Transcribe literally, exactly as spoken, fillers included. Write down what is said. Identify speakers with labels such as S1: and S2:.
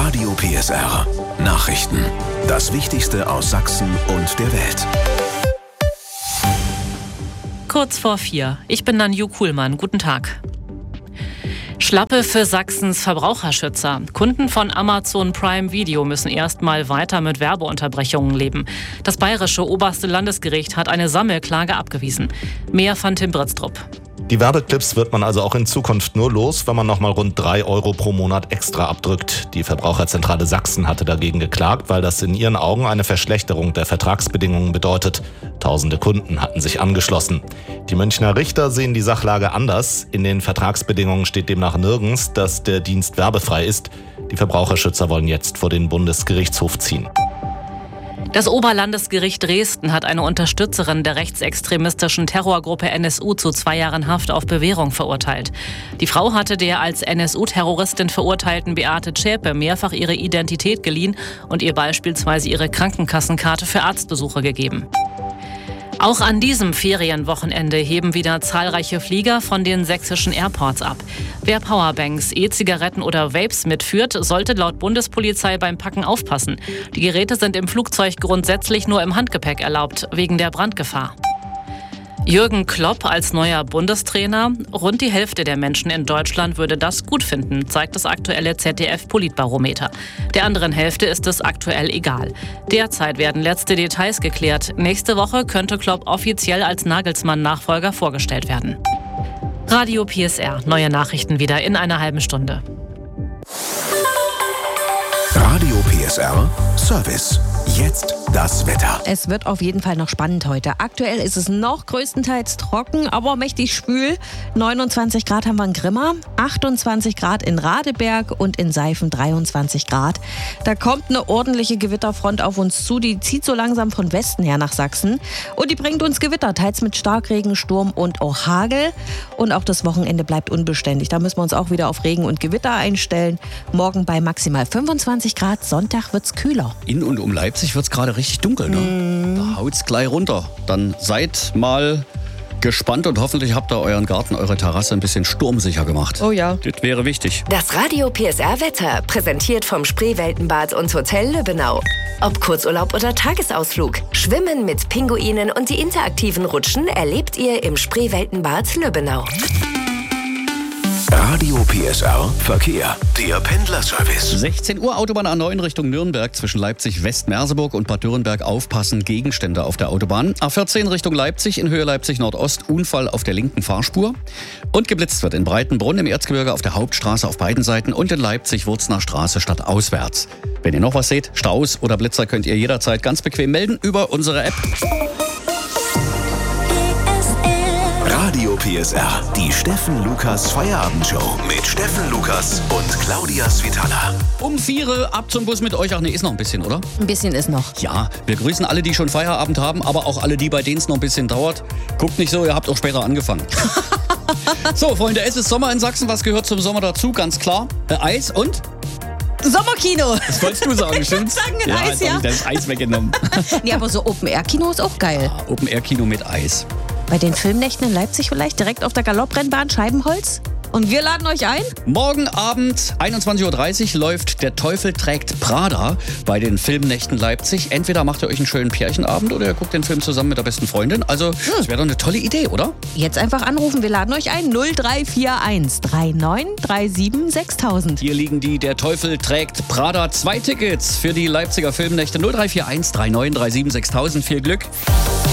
S1: Radio P S R. Nachrichten. Das Wichtigste aus Sachsen und der Welt.
S2: Kurz vor vier. Ich bin Nanju Kuhlmann. Guten Tag. Schlappe für Sachsens Verbraucherschützer. Kunden von Amazon Prime Video müssen erstmal weiter mit Werbeunterbrechungen leben. Das bayerische oberste Landesgericht hat eine Sammelklage abgewiesen. Mehr von Tim Britztrup.
S3: Die Werbeclips wird man also auch in Zukunft nur los, wenn man nochmal rund drei Euro pro Monat extra abdrückt. Die Verbraucherzentrale Sachsen hatte dagegen geklagt, weil das in ihren Augen eine Verschlechterung der Vertragsbedingungen bedeutet. Tausende Kunden hatten sich angeschlossen. Die Münchner Richter sehen die Sachlage anders. In den Vertragsbedingungen steht demnach nirgends, dass der Dienst werbefrei ist. Die Verbraucherschützer wollen jetzt vor den Bundesgerichtshof ziehen.
S2: Das Oberlandesgericht Dresden hat eine Unterstützerin der rechtsextremistischen Terrorgruppe N S U zu zwei Jahren Haft auf Bewährung verurteilt. Die Frau hatte der als N S U-Terroristin verurteilten Beate Zschäpe mehrfach ihre Identität geliehen und ihr beispielsweise ihre Krankenkassenkarte für Arztbesuche gegeben. Auch an diesem Ferienwochenende heben wieder zahlreiche Flieger von den sächsischen Airports ab. Wer Powerbanks, E-Zigaretten oder Vapes mitführt, sollte laut Bundespolizei beim Packen aufpassen. Die Geräte sind im Flugzeug grundsätzlich nur im Handgepäck erlaubt, wegen der Brandgefahr. Jürgen Klopp als neuer Bundestrainer. Rund die Hälfte der Menschen in Deutschland würde das gut finden, zeigt das aktuelle Z D F-Politbarometer. Der anderen Hälfte ist es aktuell egal. Derzeit werden letzte Details geklärt. Nächste Woche könnte Klopp offiziell als Nagelsmann-Nachfolger vorgestellt werden. Radio P S R. Neue Nachrichten wieder in einer halben Stunde.
S1: Radio P S R Service. Jetzt das Wetter.
S4: Es wird auf jeden Fall noch spannend heute. Aktuell ist es noch größtenteils trocken, aber mächtig schwül. neunundzwanzig Grad haben wir in Grimma, achtundzwanzig Grad in Radeberg und in Seifen dreiundzwanzig Grad. Da kommt eine ordentliche Gewitterfront auf uns zu. Die zieht so langsam von Westen her nach Sachsen. Und die bringt uns Gewitter, teils mit Starkregen, Sturm und auch Hagel. Und auch das Wochenende bleibt unbeständig. Da müssen wir uns auch wieder auf Regen und Gewitter einstellen. Morgen bei maximal fünfundzwanzig Grad, Sonntag wird's kühler.
S5: In und um Leipzig wird es gerade richtig dunkel, ne? Mm. Da haut's gleich runter. Dann seid mal gespannt und hoffentlich habt ihr euren Garten, eure Terrasse ein bisschen sturmsicher gemacht.
S4: Oh ja.
S5: Das wäre wichtig.
S6: Das Radio P S R Wetter, präsentiert vom Spreeweltenbad und Hotel Lübbenau. Ob Kurzurlaub oder Tagesausflug, Schwimmen mit Pinguinen und die interaktiven Rutschen erlebt ihr im Spreeweltenbad Lübbenau.
S1: Radio P S R Verkehr. Der Pendlerservice.
S5: sechzehn Uhr Autobahn A neun Richtung Nürnberg zwischen Leipzig-West-Merseburg und Bad Dürrenberg aufpassen. Gegenstände auf der Autobahn. A vierzehn Richtung Leipzig in Höhe Leipzig-Nordost. Unfall auf der linken Fahrspur. Und geblitzt wird in Breitenbrunn im Erzgebirge auf der Hauptstraße auf beiden Seiten und in Leipzig Wurzner Straße stadtauswärts. Wenn ihr noch was seht, Staus oder Blitzer, könnt ihr jederzeit ganz bequem melden über unsere App.
S1: Radio P S R, die Steffen Lukas Feierabendshow mit Steffen Lukas und Claudia Svitala.
S5: Um vier ab zum Bus mit euch. Ach nee, ist noch ein bisschen, oder?
S4: Ein bisschen ist noch.
S5: Ja, wir grüßen alle, die schon Feierabend haben, aber auch alle die, bei denen es noch ein bisschen dauert. Guckt nicht so, ihr habt auch später angefangen. So, Freunde, es ist Sommer in Sachsen. Was gehört zum Sommer dazu? Ganz klar. Äh, Eis und?
S4: Sommerkino.
S5: Das wolltest du sagen, stimmt's?
S4: sagen,
S5: ja,
S4: Eis,
S5: jetzt
S4: ja.
S5: hab ich das Eis weggenommen.
S4: Nee, aber so Open-Air-Kino ist auch geil.
S5: Ja, Open-Air-Kino mit Eis.
S4: Bei den Filmnächten in Leipzig vielleicht direkt auf der Galopprennbahn Scheibenholz? Und wir laden euch ein?
S5: Morgen Abend einundzwanzig Uhr dreißig läuft Der Teufel trägt Prada bei den Filmnächten Leipzig. Entweder macht ihr euch einen schönen Pärchenabend oder ihr guckt den Film zusammen mit der besten Freundin. Also, hm. das wäre doch eine tolle Idee, oder?
S4: Jetzt einfach anrufen, wir laden euch ein. null drei vier eins drei neun drei sieben sechstausend.
S5: Hier liegen die Der Teufel trägt Prada zwei Tickets für die Leipziger Filmnächte. null drei vier eins drei neun drei sieben sechstausend. Viel Glück.